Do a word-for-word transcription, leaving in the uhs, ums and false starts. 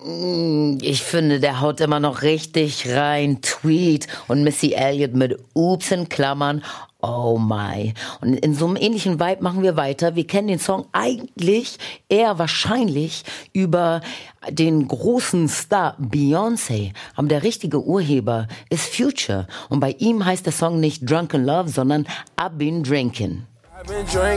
Ich finde, der haut immer noch richtig rein. Tweet und Missy Elliott mit Oops in Klammern. Oh my. Und in so einem ähnlichen Vibe machen wir weiter. Wir kennen den Song eigentlich eher wahrscheinlich über den großen Star Beyoncé. Aber der richtige Urheber ist Future. Und bei ihm heißt der Song nicht Drunken Love, sondern I've Been Drinking. I've been drinking.